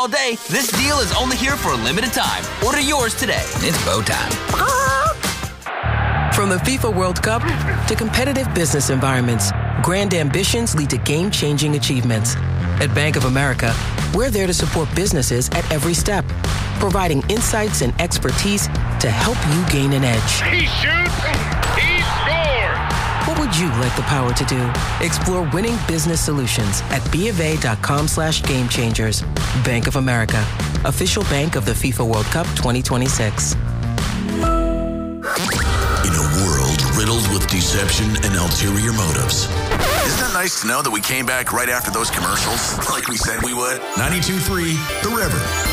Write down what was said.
all day, this deal is only here for a limited time. Order yours today. It's Bo time. From the FIFA World Cup to competitive business environments, grand ambitions lead to game-changing achievements. At Bank of America, we're there to support businesses at every step, providing insights and expertise to help you gain an edge. He shoots, he scores! What would you like the power to do? Explore winning business solutions at BofA.com/gamechangers. Bank of America, official bank of the FIFA World Cup 2026. In a world riddled with deception and ulterior motives. Isn't it nice to know that we came back right after those commercials, like we said we would? 92.3 The River.